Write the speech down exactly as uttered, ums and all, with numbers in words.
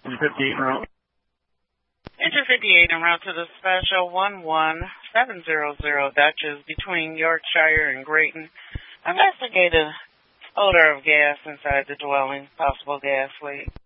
fifty-eight en route. Enter fifty-eight en route to the special one one seven zero zero Dutchess between Yorkshire and Grayton. Investigate an odor of gas inside the dwelling, possible gas leak.